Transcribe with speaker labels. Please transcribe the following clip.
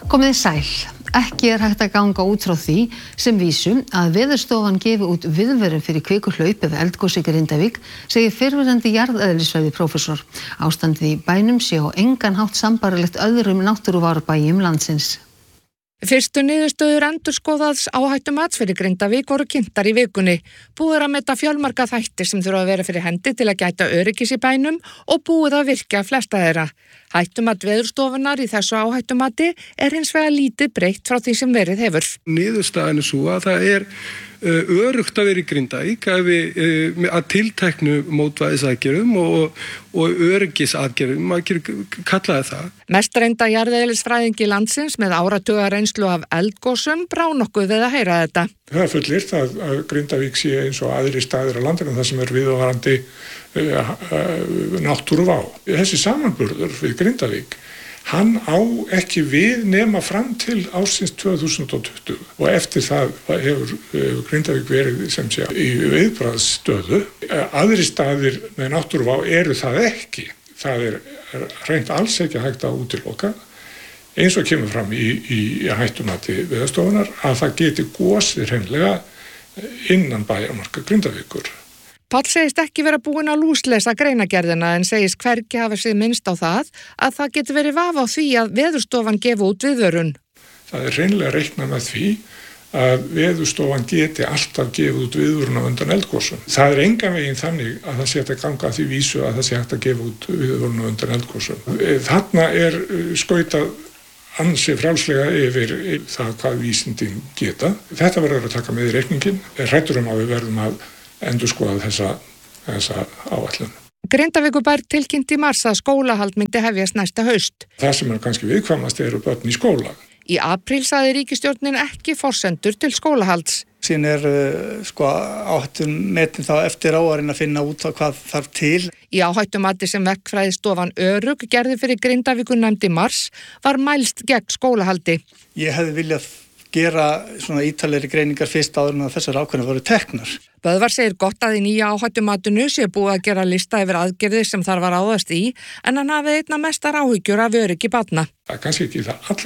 Speaker 1: Komið þið sæl. Ekki hægt að ganga út frá því sem vísu að Veðurstofan gefi út viðvörun fyrir kvikuhlaup eða eldgos í Grindavík, segir fyrrverandi jarðeðlisfræði prófessor. Ástandið í bænum sé á engan hátt sambærilegt öðrum náttúruvárabæjum landsins.
Speaker 2: Fyrstu niðurstöður endurskoðaðs áhættumats fyrir Grindavík voru kynntar í vikunni. Búið að meta fjölmarga þætti sem þurfa að vera fyrir hendi til að gæta öryggis í bænum og búið að virkja flesta þeirra. Hættumat Veðurstofunar í þessu áhættumati hins vegar lítið breytt frá því sem verið hefur.
Speaker 3: Niðurstaðan er svo að það er öruggt að vera í Grindavík að tilteknu mótvægisaðgerðum og öryggisaðgerðum, maður kallaði það.
Speaker 2: Mest reynda jarðeðlisfræðingi landsins með áratuga reynslu af eldgosum brá nokkuð við að heyra þetta.
Speaker 4: Það er fullyrt að Grindavík sé eins og aðrir staðir á landinu þar sem er viðvarandi náttúruvá. Þessi samanburður við Grindavík, hann á ekki við nema fram til ársins 2020 og eftir það hefur Grindavík verið sem sé í viðbragðsstöðu. Aðrir staðir með náttúruvá eru það ekki. Það er reynt alls ekki hægt að útiloka, eins og kemur fram í hættumati Veðurstofunar, að það geti gosið hreinlega innan bæjarmarka Grindavíkur.
Speaker 2: Páll segist ekki vera búinn að lúslesa greinagerðina en segist hvergi hafa sig minnst á það að það geti verið vafa á því að Veðurstofan gefi út viðvörun.
Speaker 4: Það er hreinlega reiknað með því að Veðurstofan geti alltaf gefið út viðvörun á undan eldgosum. Það er engan veginn þannig að það sé hægt að ganga að því vísu að það sé hægt að gefa út viðvörun á undan eldgosum. Þarna er skautað ansi frjálslega yfir það hvað vísindin geta. Þetta verður að taka með í reikningin. Hræddur að við verðum að endurskoða þessa áætlun.
Speaker 2: Grindavíkurbær tilkynnti í mars að skólahald myndi hefjast næsta haust.
Speaker 4: Það sem er kannski viðkvæmast eru börn í skóla.
Speaker 2: Í apríl sagði ríkisstjórnin ekki forsendur til skólahalds.
Speaker 5: Síðan áhættun metin þá eftir árin að finna út hvað þarf til.
Speaker 2: Í áhættumati sem verkfræðistofan Örugg gerði fyrir Grindavíkurnefnd í mars var mælst gegn skólahaldi.
Speaker 5: Ég hefði viljað gera svona ítalegri greiningar fyrst áður en að þessar ákvörðanir voru teknar.
Speaker 2: Böðvar segir gott að í nýja áhættumatinu sé búið að gera lista yfir aðgerðir sem þarf að ráðast í, en hann hafi einna mestar áhyggjur af öryggi barna.
Speaker 4: Það er kannski ekki það allra